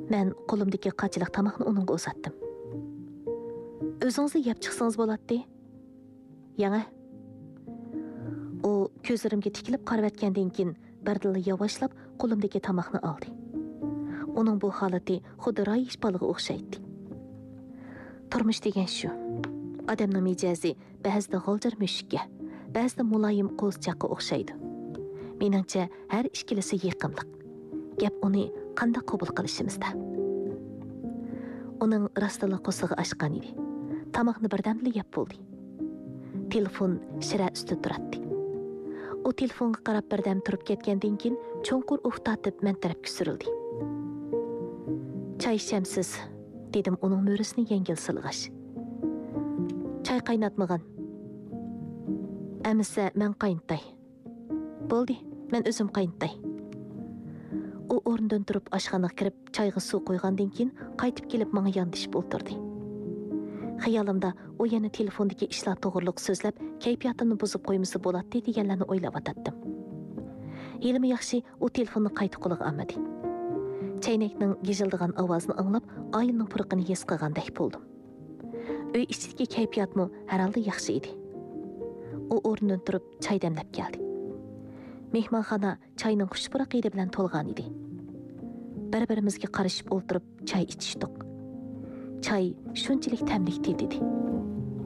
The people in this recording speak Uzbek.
Мен қолымдagi qanchalik tamoqni uningga uzatdim. O'zingiz yeb chiqsangiz bo'ladi. Yana. U ko'zlarimga tikilib qarayotgandan keyin birdilla yavaşlab qo'limdagi tamoqni oldi. Uning bu holati xuddi rayish baliga o'xshaydi. Turmush degan shu. Odamning mijozi ba'zida g'oljir mushukka, ba'zida muloyim qo'zchaqqa o'xshaydi. Meningcha, har ikkilisi yiqimliq. Gap uni qanday qabul qilishimizda. Uning rostila qo'sig'i ochgan edi. Tamoqni birdamli yeb bo'ldi. Telefon shira ustida turadi. U telefonga qarab birdam turib ketgandan keyin cho'nqur uftatib men tarafga surildi. Choy ichamsiz, dedim uning mo'risini yengil silg'ash. Choy qaynatmagan. Amisa men qaynatay. Bo'ldi, men o'zim qaynatay. U o'rnidan turib oshxonaga kirib choyga suv qo'ygandan keyin qaytib kelib menga yondashib o'tirdi. Xayolimda u yana telefondagi ishlar to'g'riliq so'zlab, kayfiyatimni buzib qo'ymasa bo'ladi deganlarni o'ylab o'tdim. Yelimi yaxshi u telefonni qayta qo'liga olmadi. Chaynakning gijildigan ovozini anglab, oyimning purqini his qilgandek bo'ldim. Uy ichidagi kayfiyatmi herhalde yaxshi edi. U o'rnidan turib choy damlab keldi. Mehmonxona choyning xushpuraq hidi bilan to'lgan edi. Bir-birimizga qarashib o'tirib choy ichishdik. Choy shunchalik tamlik dedi.